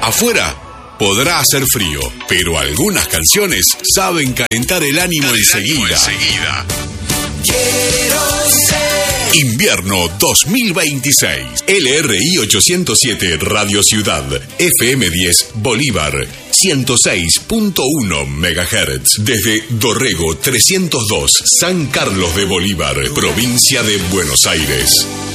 Afuera podrá hacer frío, pero algunas canciones saben calentar el ánimo enseguida. Quiero ser Invierno 2026. LRI 807 Radio Ciudad. FM 10 Bolívar. 106.1 MHz. Desde Dorrego 302, San Carlos de Bolívar, provincia de Buenos Aires.